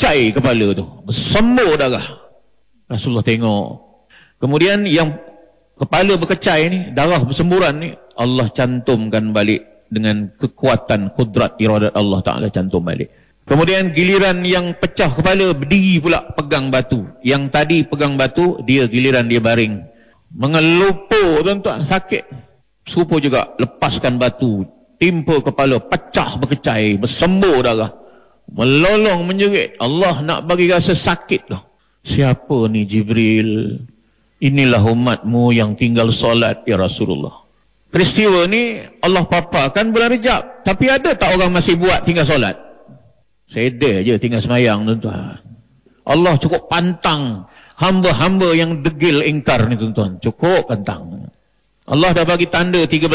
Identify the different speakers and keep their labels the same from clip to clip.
Speaker 1: berkecai kepala tu, bersembur darah. Rasulullah tengok. Kemudian yang kepala berkecai ni, darah bersemburan ni, Allah cantumkan balik dengan kekuatan kudrat iradat Allah Ta'ala, cantum balik. Kemudian giliran yang pecah kepala, berdiri pula pegang batu. Yang tadi pegang batu, dia giliran dia baring, mengelupur tuan-tuan, sakit. Serupa juga, lepaskan batu, timpa kepala, pecah berkecai, bersembur darah, melolong menjerit. Allah nak bagi rasa sakit lah. Siapa ni Jibril? Inilah umatmu yang tinggal solat ya Rasulullah. Peristiwa ni Allah paparkan bulan Rejab, tapi ada tak orang masih buat tinggal solat? Sedih je tinggal semayang tuan-tuan. Allah cukup pantang hamba-hamba yang degil ingkar ni tuan-tuan, cukup pantang. Allah dah bagi tanda 13.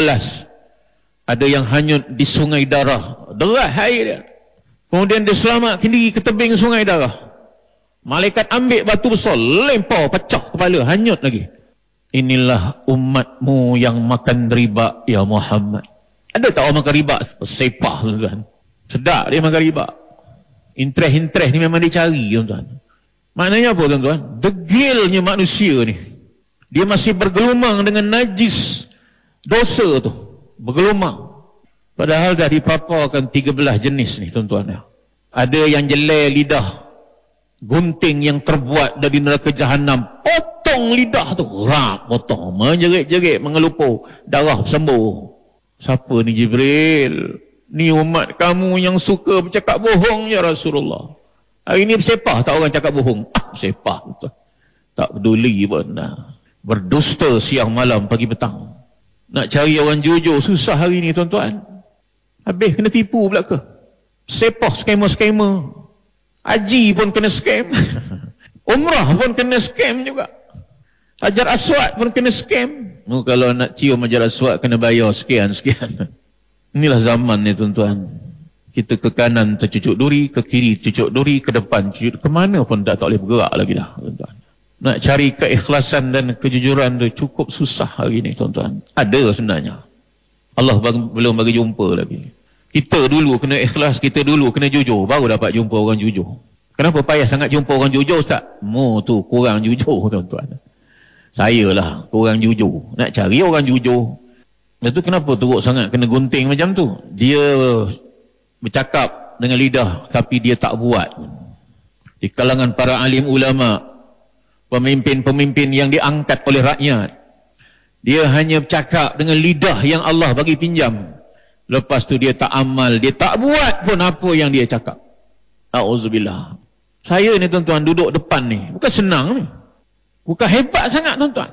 Speaker 1: Ada yang hanyut di sungai darah, deras air dia. Kemudian dia selamatkan diri ke tebing sungai darah. Malaikat ambil batu besar, lempar, pecah kepala, hanyut lagi. Inilah umatmu yang makan riba ya Muhammad. Ada tak orang makan riba? Sepah tuan-tuan. Sedap dia makan riba. Interest ni memang dicari tuan-tuan. Maknanya apa tuan-tuan? Degilnya manusia ni. Dia masih bergelumang dengan najis dosa tu, bergelumang. Padahal dah dipaparkan 13 jenis ni tuan-tuan. Ada yang jelai lidah, gunting yang terbuat dari neraka jahanam, potong lidah tu, rap, potong, menjerit-jerit, mengelupur, darah sembuh. Siapa ni Jibril? Ni umat kamu yang suka bercakap bohong ya Rasulullah. Hari ni bersepah tak orang cakap bohong? Bersepah tuan. Tak peduli pun dah. Berdusta siang malam pagi petang. Nak cari orang jujur susah hari ni tuan-tuan. Habis kena tipu pula ke? Sepah skamer-skamer. Haji pun kena scam. Umrah pun kena scam juga. Hajar Aswad pun kena scam. Kalau nak cium Hajar Aswad kena bayar sekian-sekian. Inilah zaman ni tuan-tuan. Kita ke kanan tercucuk duri, ke kiri cucuk duri, ke depan cucuk, ke mana pun tak boleh bergerak lagi dah tuan-tuan. Nak cari keikhlasan dan kejujuran tu cukup susah hari ni tuan-tuan. Ada sebenarnya. Allah belum bagi jumpa lagi. Kita dulu kena ikhlas, kita dulu kena jujur, baru dapat jumpa orang jujur. Kenapa payah sangat jumpa orang jujur Ustaz? Mu tu kurang jujur tuan-tuan. Saya lah kurang jujur. Nak cari orang jujur. Itu kenapa teruk sangat kena gunting macam tu? Dia bercakap dengan lidah tapi dia tak buat. Di kalangan para alim ulama, pemimpin-pemimpin yang diangkat oleh rakyat, dia hanya bercakap dengan lidah yang Allah bagi pinjam. Lepas tu dia tak amal, dia tak buat pun apa yang dia cakap. A'udzubillah. Saya ni tuan-tuan duduk depan ni, bukan senang ni. Bukan hebat sangat tuan-tuan.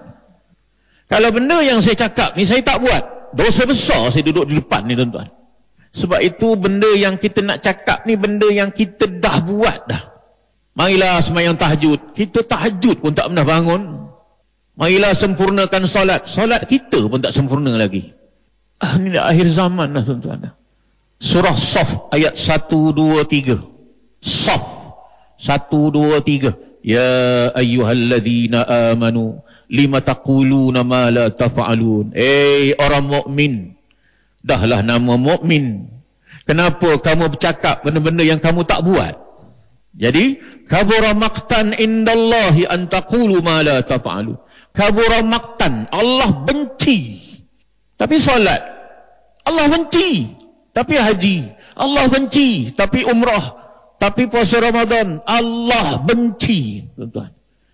Speaker 1: Kalau benda yang saya cakap ni saya tak buat, dosa besar saya duduk di depan ni tuan-tuan. Sebab itu benda yang kita nak cakap ni benda yang kita dah buat dah. Marilah sembahyang tahajud, kita tahajud pun tak pernah bangun. Marilah sempurnakan solat, solat kita pun tak sempurna lagi. Ini dah akhir zaman dah tuan-tuan. Surah Saf ayat 1, 2, 3. Saf 1, 2, 3. Ya ayyuhalladzina amanu lima taquluna ma la taf'alun. Orang mukmin, dahlah nama mukmin. Kenapa kamu bercakap benda-benda yang kamu tak buat? Jadi kabura maqtan indallahi an taqulu ma la taf'alun. Kabura maqtan, Allah benci. Tapi solat, Allah benci. Tapi haji, Allah benci. Tapi umrah, tapi puasa Ramadan, Allah benci. Tuan-tuan,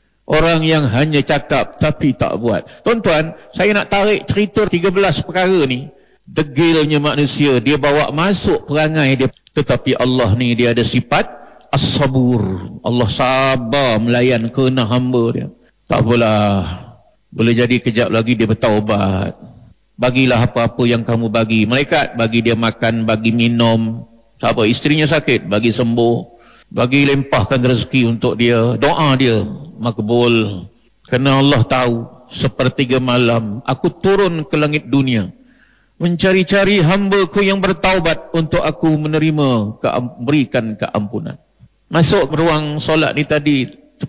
Speaker 1: orang yang hanya cakap tapi tak buat. Tuan-tuan, saya nak tarik cerita 13 perkara ni. Degilnya manusia, dia bawa masuk perangai dia. Tetapi Allah ni dia ada sifat as-sabur. Allah sabar melayan kena hamba dia. Tak apalah, boleh jadi kejap lagi dia bertaubat. Bagilah apa-apa yang kamu bagi. Malaikat bagi dia makan, bagi minum. Siapa isterinya sakit, bagi sembuh. Bagi lempahkan rezeki untuk dia. Doa dia makbul. Kerana Allah tahu sepertiga malam aku turun ke langit dunia mencari-cari hamba-Ku yang bertaubat untuk aku menerima, berikan keampunan. Masuk ruang solat ni tadi,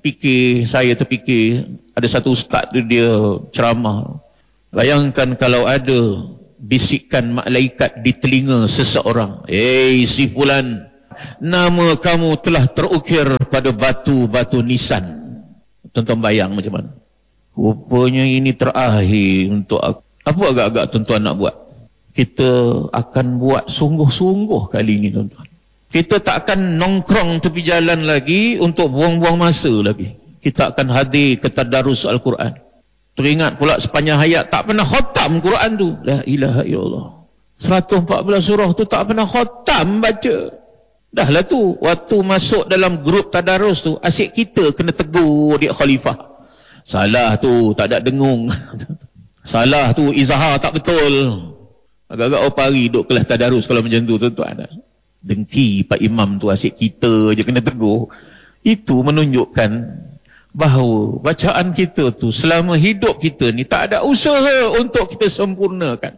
Speaker 1: saya terfikir ada satu ustaz tu dia ceramah. Bayangkan kalau ada bisikan malaikat di telinga seseorang. Si fulan, nama kamu telah terukir pada batu-batu nisan. Tuan-tuan bayang macam mana? Rupanya ini terakhir untuk aku. Apa agak-agak tuan-tuan nak buat? Kita akan buat sungguh-sungguh kali ini, tuan-tuan. Kita tak akan nongkrong tepi jalan lagi untuk buang-buang masa lagi. Kita akan hadir ke tadarus Al-Quran. Teringat pula sepanjang hayat tak pernah khatam Quran tu. La ilaha illallah. 114 surah tu tak pernah khatam baca. Dah lah tu, waktu masuk dalam grup tadarus tu, asyik kita kena tegur dia khalifah. Salah tu, tak ada dengung. Salah tu, izahar tak betul. Agak-agak opari duduk kelas tadarus kalau macam tu, tuan-tuan. Dengki Pak Imam tu, asyik kita je kena tegur. Itu menunjukkan bahawa bacaan kita tu selama hidup kita ni tak ada usaha untuk kita sempurnakan.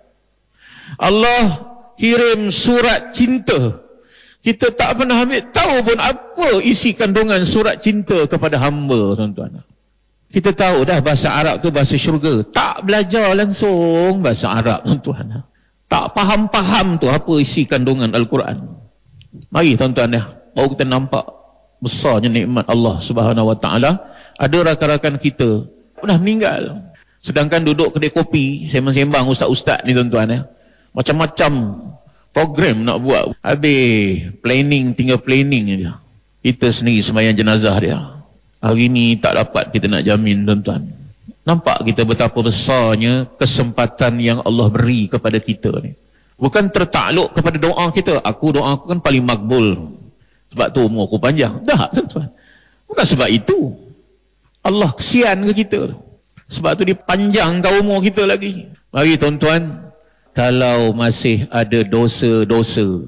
Speaker 1: Allah kirim surat cinta. Kita tak pernah ambil tahu pun apa isi kandungan surat cinta kepada hamba, tuan-tuan. Kita tahu dah bahasa Arab tu bahasa syurga. Tak belajar langsung bahasa Arab, tuan-tuan. Tak faham-faham tu apa isi kandungan Al-Quran. Mari tuan-tuan ya, baru kita nampak besarnya nikmat Allah Subhanahu Wa Taala. Ada rakan-rakan kita dah meninggal, sedangkan duduk kedai kopi sembang-sembang ustaz-ustaz ni, tuan-tuan ya. Macam-macam program nak buat. Habis planning, tinggal planning je. Kita sendiri sembahyang jenazah dia. Hari ni tak dapat kita nak jamin, tuan-tuan. Nampak kita betapa besarnya kesempatan yang Allah beri kepada kita ni. Bukan tertakluk kepada doa kita. Doa aku kan paling makbul, sebab tu umur aku panjang. Dah, tuan-tuan. Bukan sebab itu. Allah kesian ke kita. Sebab tu dia panjangkan umur kita lagi. Mari tuan-tuan, kalau masih ada dosa-dosa,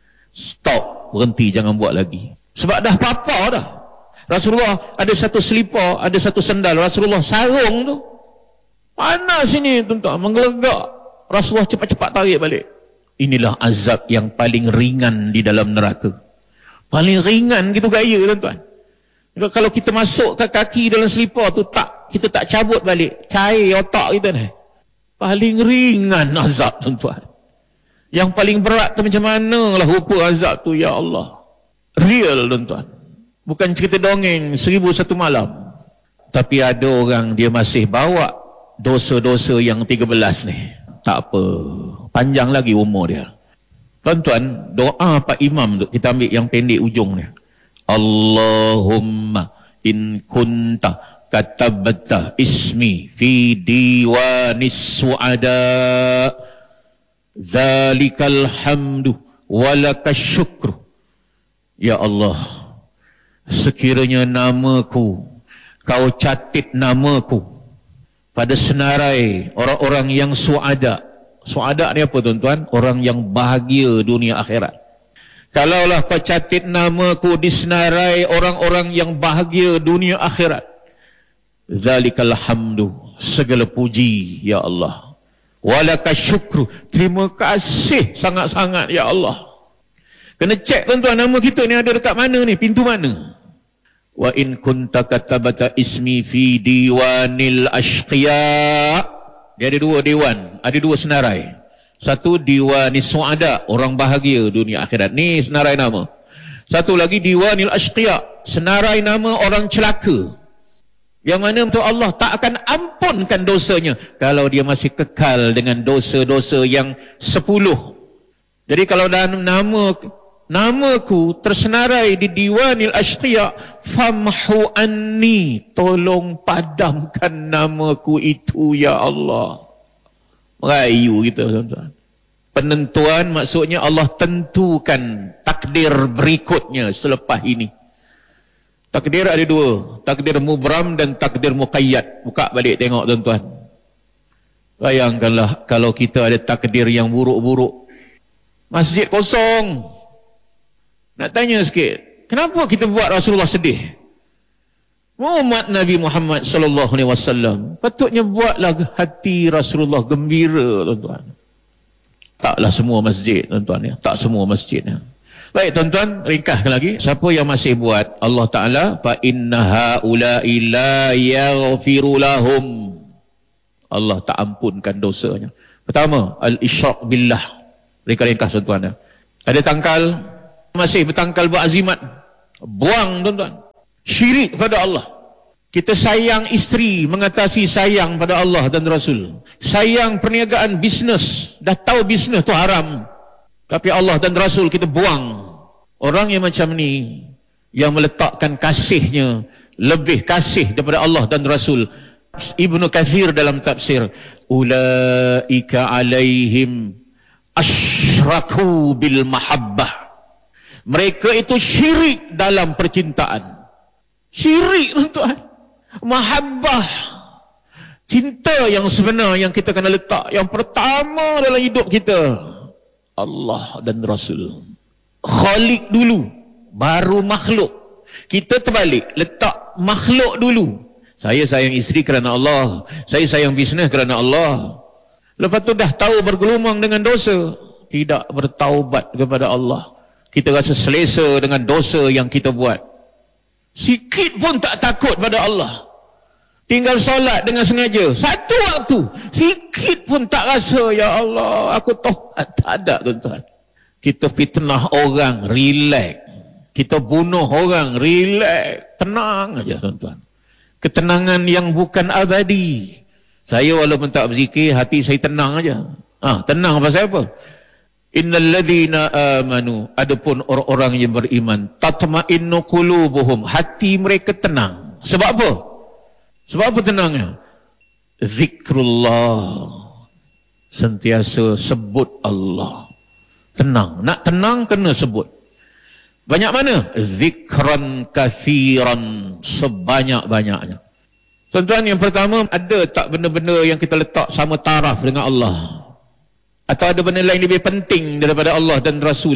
Speaker 1: stop, berhenti, jangan buat lagi. Sebab dah apa-apa dah. Rasulullah ada satu selipar, ada satu sandal. Rasulullah sarung tu panas sini, tuan-tuan, menggelegak. Rasulullah cepat-cepat tarik balik. Inilah azab yang paling ringan di dalam neraka. Paling ringan gitu gaya, tuan-tuan. Kalau kita masuk ke kaki dalam selipar tu, kita tak cabut balik, cair otak kita ni. Paling ringan azab, tuan-tuan. Yang paling berat tu macam mana lah rupa azab tu, ya Allah. Real, tuan-tuan. Bukan cerita dongeng 1001 malam. Tapi ada orang dia masih bawa dosa-dosa yang 13 ni. Tak apa, panjang lagi umur dia. Tuan-tuan, doa Pak Imam tu, kita ambil yang pendek ujung ni. Allahumma in kunta katabta ismi fi diwanis su'ada zalikal hamdu walakas syukru. Ya Allah, sekiranya namaku, kau catit namaku pada senarai orang-orang yang su'ada. Su'ada ni apa, tuan-tuan? Orang yang bahagia dunia akhirat. Kalaulah kau catit namaku di senarai orang-orang yang bahagia dunia akhirat, zalikal hamdu, segala puji ya Allah, walakas syukru, terima kasih sangat-sangat ya Allah. Kena cek, tuan-tuan, nama kita ni ada dekat mana ni, pintu mana. Wa in kunta katabata ismi fi diwanil ashqiya. Dia ada dua dewan, ada dua senarai. Satu diwanis su'ada, orang bahagia dunia akhirat. Ni senarai nama. Satu lagi diwanil ashqiya, senarai nama orang celaka. Yang mana untuk Allah tak akan ampunkan dosanya kalau dia masih kekal dengan dosa-dosa yang 10. Jadi kalau dalam namaku tersenarai di diwanil ashqiya, famhu anni, tolong padamkan namaku itu ya Allah. Merayu kita, tuan-tuan. Penentuan maksudnya Allah tentukan takdir berikutnya selepas ini. Takdir ada dua, takdir mubram dan takdir muqayyad. Buka balik tengok, tuan-tuan. Bayangkanlah kalau kita ada takdir yang buruk-buruk. Masjid kosong. Nak tanya sikit, kenapa kita buat Rasulullah sedih? Umat Nabi Muhammad sallallahu alaihi wasallam patutnya buatlah hati Rasulullah gembira, tuan-tuan. Taklah semua masjid, tuan-tuan ya. Tak semua masjid ya. Baik, tuan-tuan, ringkaskan lagi. Siapa yang masih buat, Allah Taala, fa inna haula'i la yaghfiru lahum, Allah tak ampunkan dosanya. Pertama, al-isyrak billah. Ringkas, tuan-tuan ya. Ada tangkal, masih bertangkal berazimat, buang tuan-tuan. Syirik pada Allah. Kita sayang isteri mengatasi sayang pada Allah dan Rasul. Sayang perniagaan, bisnes, dah tahu bisnes tu haram, tapi Allah dan Rasul kita buang. Orang yang macam ni, yang meletakkan kasihnya lebih kasih daripada Allah dan Rasul. Ibnu Katsir dalam tafsir, ulaika alaihim asyraku bil mahabbah. Mereka itu syirik dalam percintaan. Syirik tuan-tuan. Mahabbah, cinta yang sebenar yang kita kena letak yang pertama dalam hidup kita, Allah dan Rasul. Khalik dulu, baru makhluk. Kita terbalik, letak makhluk dulu. Saya sayang isteri kerana Allah, saya sayang bisnes kerana Allah. Lepas tu dah tahu bergelumang dengan dosa, tidak bertaubat kepada Allah. Kita rasa selesa dengan dosa yang kita buat. Sikit pun tak takut pada Allah. Tinggal solat dengan sengaja, satu waktu, sikit pun tak rasa, ya Allah, aku taubat. Tak ada tuan-tuan. Kita fitnah orang, relax. Kita bunuh orang, relax. Tenang aja tuan-tuan. Ketenangan yang bukan abadi. Saya walaupun tak berzikir, hati saya tenang aja. Tenang pasal apa? Innal ladzina amanu, adapun orang-orang yang beriman, tatma'innu qulubuhum, hati mereka tenang. Sebab apa? Sebab apa tenangnya? Zikrullah, sentiasa sebut Allah. Tenang, nak tenang kena sebut. Banyak mana? Zikran kathiran, sebanyak-banyaknya. Tuan-tuan, yang pertama, ada tak benda-benda yang kita letak sama taraf dengan Allah? Atau ada benda lain lebih penting daripada Allah dan Rasul?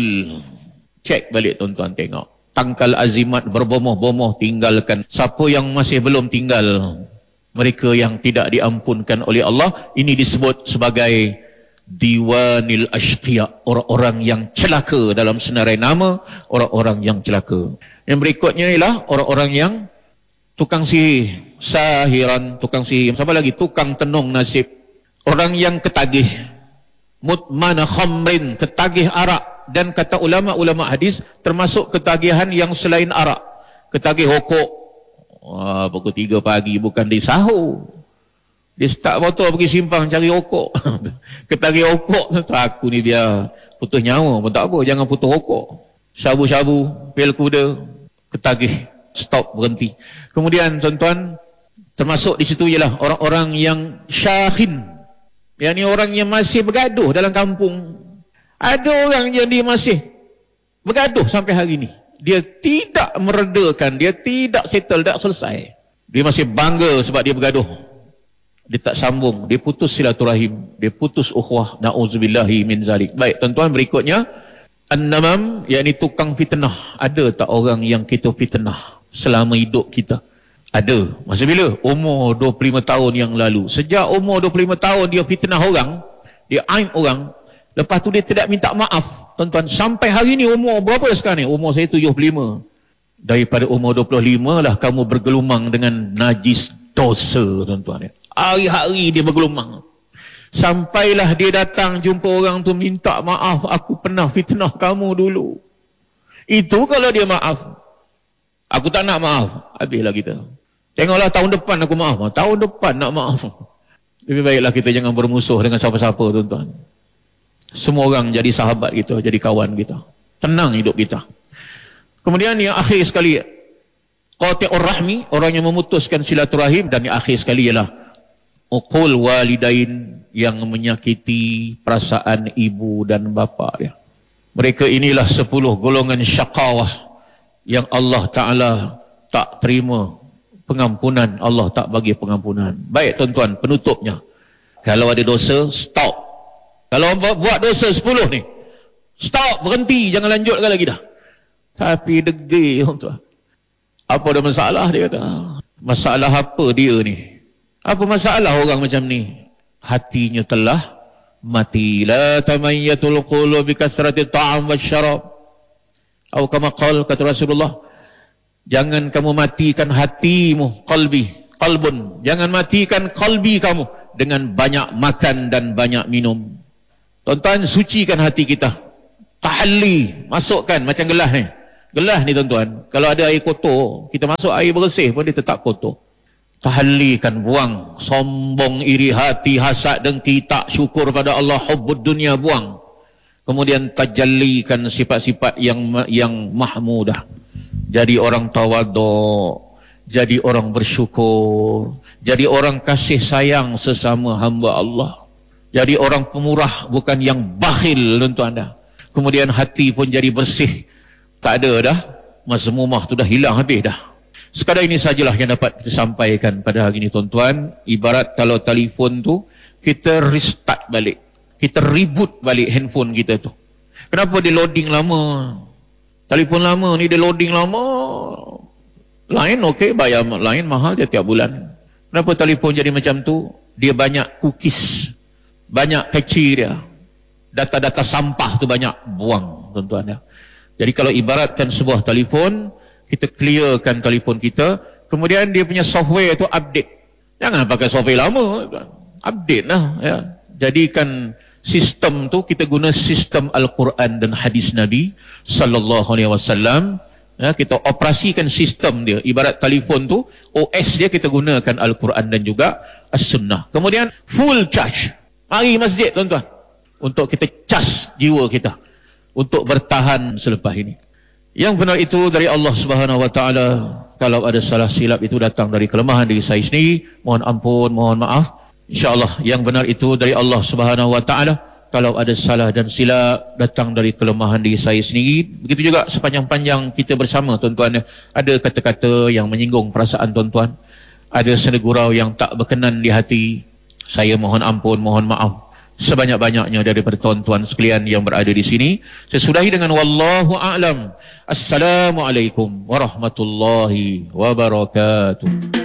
Speaker 1: Cek balik tuan-tuan, tengok. Tangkal azimat berbomoh-bomoh, tinggalkan. Siapa yang masih belum tinggal, mereka yang tidak diampunkan oleh Allah, ini disebut sebagai diwanil ashqiya, orang-orang yang celaka. Dalam senarai nama, orang-orang yang celaka. Yang berikutnya ialah orang-orang yang tukang sihir, sahiran, tukang sihir. Siapa lagi? Tukang tenung nasib. Orang yang ketagih, mutmana khamrin, ketagih arak. Dan kata ulama-ulama hadis, termasuk ketagihan yang selain arak. Ketagih rokok. Pukul 3 pagi bukan di sahur. Dia start motor pergi simpang cari rokok. Ketagih rokok, aku ni biar putus nyawa pun tak apa, jangan putus rokok. Syabu-syabu, pil kuda, ketagih, stop, berhenti. Kemudian tuan-tuan, termasuk di situ ialah orang-orang yang syakhin. Yang ni orang yang masih bergaduh dalam kampung. Ada orang yang dia masih bergaduh sampai hari ni. Dia tidak meredakan, dia tidak settle, tak selesai. Dia masih bangga sebab dia bergaduh. Dia tak sambung, dia putus silaturahim, dia putus ukhuwah. Na'udzubillahi min zalik. Baik, tuan-tuan, berikutnya an-namam, yakni tukang fitnah. Ada tak orang yang kita fitnah selama hidup kita? Ada. Masa bila? Umur 25 tahun yang lalu. Sejak umur 25 tahun dia fitnah orang, dia aib orang. Lepas tu dia tidak minta maaf. Tuan-tuan, sampai hari ni umur berapa sekarang ni? Umur saya 75. Daripada umur 25 lah kamu bergelumang dengan najis dosa, tuan-tuan. Hari-hari dia bergelumang. Sampailah dia datang jumpa orang tu minta maaf, aku pernah fitnah kamu dulu. Itu kalau dia maaf. Aku tak nak maaf, habislah kita. Tengoklah tahun depan aku maaf. Tahun depan nak maaf. Lebih baiklah kita jangan bermusuh dengan siapa-siapa, tuan-tuan. Semua orang jadi sahabat kita, jadi kawan kita. Tenang hidup kita. Kemudian yang akhir sekali, qati'ur rahmi, orang yang memutuskan silaturahim. Dan yang akhir sekali ialah uqul walidain, yang menyakiti perasaan ibu dan bapa dia. Mereka inilah 10 golongan syaqawah yang Allah Ta'ala tak terima pengampunan. Allah tak bagi pengampunan. Baik tuan-tuan, penutupnya. Kalau ada dosa, stop. Kalau buat dosa 10 ni, stop, berhenti, jangan lanjutkan lagi dah. Tapi degil tuan. Apa ada masalah dia kata? Masalah apa dia ni? Apa masalah orang macam ni? Hatinya telah mati. La tamayyatul qulub bi kathrati ta'am wasyarab. Atau kama qala, kata Rasulullah, jangan kamu matikan hatimu, qalbun. Jangan matikan qalbi kamu dengan banyak makan dan banyak minum. Tuan-tuan, sucikan hati kita. Tahalli, masukkan macam gelas ni. Gelas ni tuan-tuan, kalau ada air kotor, kita masuk air bersih pun dia tetap kotor. Tahallikan, buang sombong, iri hati, hasad, dengki, tak syukur pada Allah, hubbud dunia, buang. Kemudian tajallikan sifat-sifat yang mahmudah. Jadi orang tawadhu, jadi orang bersyukur, jadi orang kasih sayang sesama hamba Allah, jadi orang pemurah, bukan yang bakhil, tuan-tuan dah. Kemudian hati pun jadi bersih, tak ada dah mazmumah tu, dah hilang habis dah. Sekadar ini sajalah yang dapat kita sampaikan pada hari ini, tuan-tuan. Ibarat kalau telefon tu kita restart balik, kita reboot balik handphone kita tu. Kenapa dia loading lama? Telefon lama ni dia loading lama. Lain okey, bayar lain mahal dia tiap bulan. Kenapa telefon jadi macam tu? Dia banyak cookies, banyak kecil dia. Data-data sampah tu banyak, buang, tuan-tuan ya. Jadi kalau ibaratkan sebuah telefon, kita clearkan telefon kita, kemudian dia punya software tu update. Jangan pakai software lama, update lah ya. Jadikan sistem tu, kita guna sistem Al-Quran dan hadis Nabi sallallahu alaihi wasallam. Ya, kita operasikan sistem dia. Ibarat telefon tu, OS dia kita gunakan Al-Quran dan juga As-Sunnah. Kemudian full charge. Mari masjid, tuan-tuan, untuk kita cas jiwa kita untuk bertahan selepas ini. Yang benar itu dari Allah Subhanahu wa taala. Kalau ada salah silap itu datang dari kelemahan diri saya sendiri, mohon ampun, mohon maaf. InsyaAllah yang benar itu dari Allah Subhanahu wa taala. Kalau ada salah dan silap datang dari kelemahan diri saya sendiri. Begitu juga sepanjang-panjang kita bersama, tuan-tuan, ada kata-kata yang menyinggung perasaan tuan-tuan, ada senda gurau yang tak berkenan di hati, saya mohon ampun, mohon maaf sebanyak-banyaknya daripada tuan-tuan sekalian yang berada di sini. Saya sudahi dengan wallahu a'lam. Assalamualaikum warahmatullahi wabarakatuh.